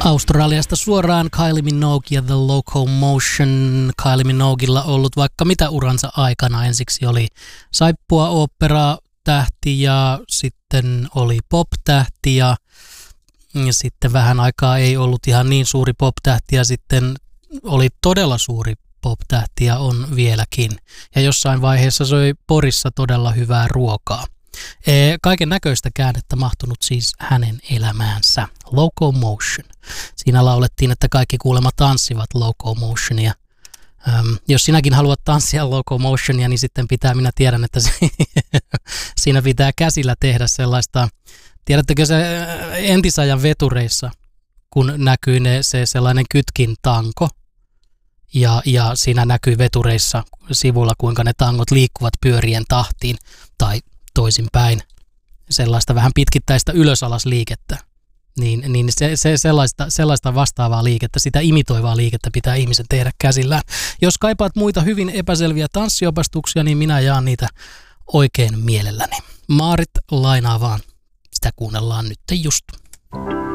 Australiasta suoraan Kylie Minogue ja The Locomotion. Kylie Minoguella ollut vaikka mitä uransa aikana. Ensiksi oli saippua opera tähti ja sitten oli pop-tähti ja sitten vähän aikaa ei ollut ihan niin suuri pop-tähti ja sitten oli todella suuri pop-tähti ja on vieläkin. Ja jossain vaiheessa söi Porissa todella hyvää ruokaa. Kaiken näköistä käännettä mahtunut siis hänen elämäänsä. Locomotion. Siinä laulettiin, että kaikki kuulemma tanssivat Locomotionia. Jos sinäkin haluat tanssia Locomotionia, niin sitten minä tiedän, että siinä pitää käsillä tehdä sellaista, tiedättekö se entisajan vetureissa, kun näkyy se sellainen kytkin tanko, ja siinä näkyy vetureissa sivulla, kuinka ne tangot liikkuvat pyörien tahtiin, tai toisinpäin, sellaista vähän pitkittäistä ylös-alas liikettä, niin sellaista vastaavaa liikettä, sitä imitoivaa liikettä pitää ihmisen tehdä käsillään. Jos kaipaat muita hyvin epäselviä tanssiopastuksia, niin minä jaan niitä oikein mielelläni. Maarit lainaa vaan, sitä kuunnellaan nyt just.